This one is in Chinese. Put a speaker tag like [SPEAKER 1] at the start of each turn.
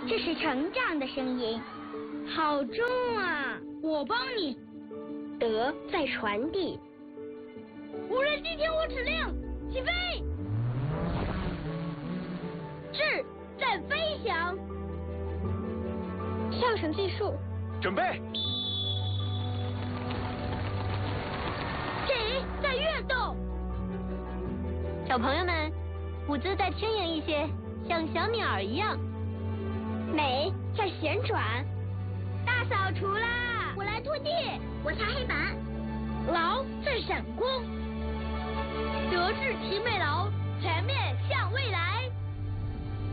[SPEAKER 1] 这是成长的声音。好重啊！
[SPEAKER 2] 我帮你。
[SPEAKER 1] 德在传递。
[SPEAKER 2] 无人机听我指令，起飞。智在飞翔。
[SPEAKER 1] 上绳计数。
[SPEAKER 3] 准备。
[SPEAKER 2] 己在跃动。
[SPEAKER 4] 小朋友们，舞姿再轻盈一些，像小鸟一样。
[SPEAKER 1] 美在旋转。
[SPEAKER 2] 大扫除啦！
[SPEAKER 1] 我来拖地，我擦黑板。
[SPEAKER 2] 劳在闪光。德智体美劳，全面